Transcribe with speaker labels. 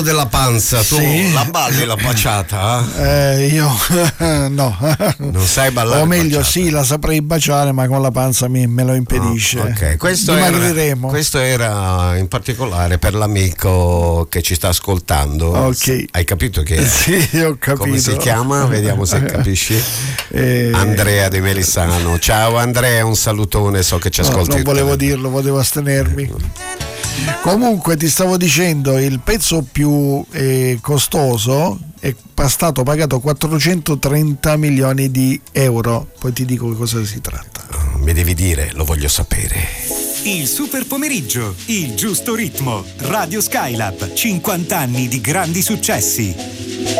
Speaker 1: della panza, tu
Speaker 2: Sì.
Speaker 1: la balli la baciata?
Speaker 2: Io no.
Speaker 1: Non sai ballare
Speaker 2: o meglio
Speaker 1: baciata?
Speaker 2: sì, la saprei baciare, ma con la panza me lo impedisce.
Speaker 1: Ok,
Speaker 2: Dimagriremo.
Speaker 1: questo era in particolare per l'amico che ci sta ascoltando.
Speaker 2: Ok.
Speaker 1: Hai capito che
Speaker 2: Sì, ho capito.
Speaker 1: come si chiama? Vediamo se capisci. Andrea di Melissano. Ciao Andrea, un salutone, so che ci ascolti.
Speaker 2: Non volevo dirlo, volevo astenermi. Comunque ti stavo dicendo, il pezzo più costoso è stato pagato 430 milioni di euro. Poi ti dico di cosa si tratta.
Speaker 1: Mi devi dire, lo voglio sapere.
Speaker 3: Il super pomeriggio, il giusto ritmo. Radio Skylab, 50 anni di grandi successi.